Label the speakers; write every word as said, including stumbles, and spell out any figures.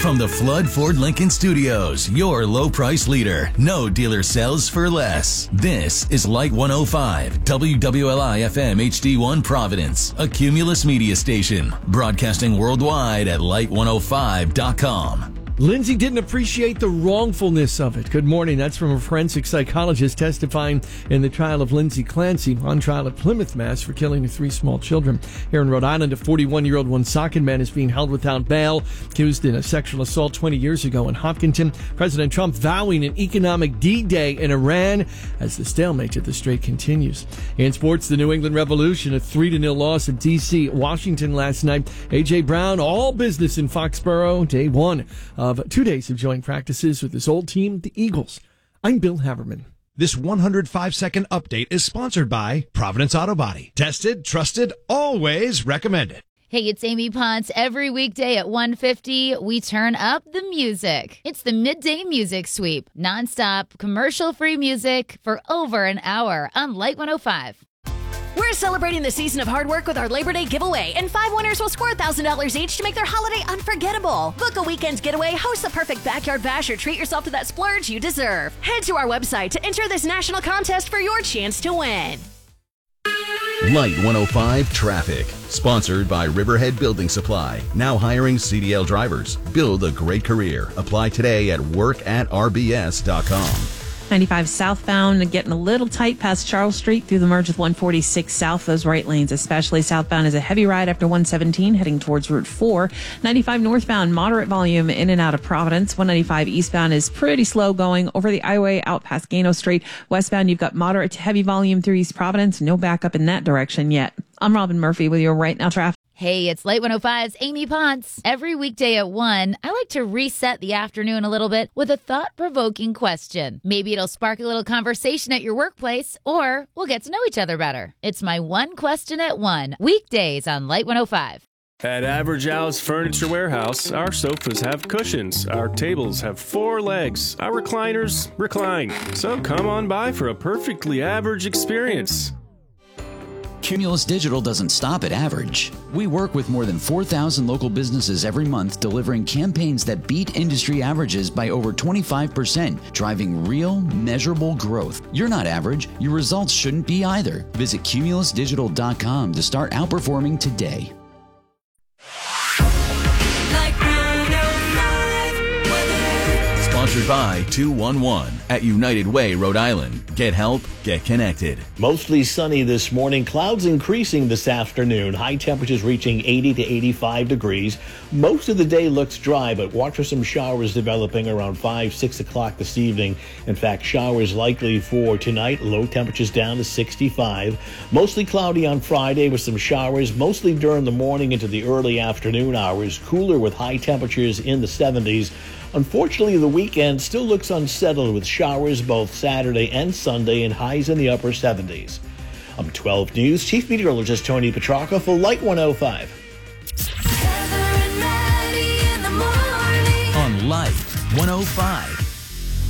Speaker 1: From the Flood Ford Lincoln Studios, your low price leader. No dealer sells for less. This is Light one oh five, W W L I F M H D one Providence, a Cumulus media station, broadcasting worldwide at light one oh five dot com.
Speaker 2: Lindsay didn't appreciate the wrongfulness of it. Good morning. That's from a forensic psychologist testifying in the trial of Lindsay Clancy, on trial at Plymouth, Mass. for killing three small children. Here in Rhode Island, a forty-one-year-old Woonsocket man is being held without bail, accused in a sexual assault twenty years ago in Hopkinton. President Trump vowing an economic D-Day in Iran as the stalemate at the Strait continues. In sports, the New England Revolution, a three to nil loss at D C Washington last night. A J. Brown, all business in Foxborough, day one of two days of joint practices with his old team, the Eagles. I'm Bill Haverman.
Speaker 3: This one hundred five second update is sponsored by Providence Auto Body. Tested, trusted, always recommended.
Speaker 4: Hey, it's Amy Ponce. Every weekday at one fifty, we turn up the music. It's the Midday Music Sweep. Nonstop, commercial-free music for over an hour on Light one oh five.
Speaker 5: We're celebrating the season of hard work with our Labor Day giveaway, and five winners will score one thousand dollars each to make their holiday unforgettable. Book a weekend getaway, host the perfect backyard bash, or treat yourself to that splurge you deserve. Head to our website to enter this national contest for your chance to win.
Speaker 6: Light one oh five Traffic, sponsored by Riverhead Building Supply. Now hiring C D L drivers. Build a great career. Apply today at work at r b s dot com.
Speaker 7: ninety-five southbound, getting a little tight past Charles Street through the merge with one forty-six south. Those right lanes, especially southbound, is a heavy ride after one seventeen heading towards Route four. ninety-five northbound, moderate volume in and out of Providence. one ninety-five eastbound is pretty slow going over the highway out past Gano Street. Westbound, you've got moderate to heavy volume through East Providence. No backup in that direction yet. I'm Robin Murphy with your Right Now Traffic.
Speaker 4: Hey, it's Light one oh five's Amy Ponce. Every weekday at one, I like to reset the afternoon a little bit with a thought-provoking question. Maybe it'll spark a little conversation at your workplace, or we'll get to know each other better. It's my one question at one, weekdays on Light one oh five.
Speaker 8: At Average Al's Furniture Warehouse, our sofas have cushions, our tables have four legs, our recliners recline. So come on by for a perfectly average experience.
Speaker 9: Cumulus Digital doesn't stop at average. We work with more than four thousand local businesses every month, delivering campaigns that beat industry averages by over twenty-five percent, driving real, measurable growth. You're not average. Your results shouldn't be either. Visit cumulus digital dot com to start outperforming today.
Speaker 1: Sponsored by two one one at United Way, Rhode Island. Get help, get connected.
Speaker 10: Mostly sunny this morning. Clouds increasing this afternoon. High temperatures reaching eighty to eighty-five degrees. Most of the day looks dry, but watch for some showers developing around five, six o'clock this evening. In fact, showers likely for tonight. Low temperatures down to sixty-five. Mostly cloudy on Friday with some showers, mostly during the morning into the early afternoon hours. Cooler with high temperatures in the seventies. Unfortunately, the weekend still looks unsettled with showers both Saturday and Sunday and highs in the upper seventies. I'm twelve News Chief Meteorologist Tony Petrarca for Light one oh five.
Speaker 1: On Light one oh five.